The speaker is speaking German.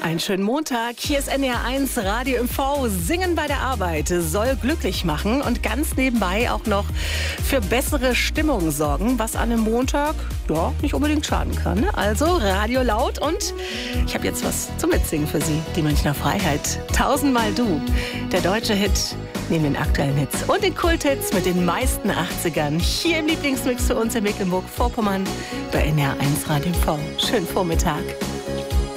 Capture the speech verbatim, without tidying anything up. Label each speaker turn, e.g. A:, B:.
A: Einen schönen Montag. Hier ist N D R eins Radio M V. Singen bei der Arbeit soll glücklich machen und ganz nebenbei auch noch für bessere Stimmung sorgen, was an einem Montag ja nicht unbedingt schaden kann. Ne? Also Radio laut und ich habe jetzt was zum Mitsingen für Sie. Die Münchner Freiheit. Tausendmal du. Der deutsche Hit neben den aktuellen Hits und den Kulthits mit den meisten achtzigern. Hier im Lieblingsmix für uns in Mecklenburg-Vorpommern bei N D R eins Radio M V. Schönen Vormittag.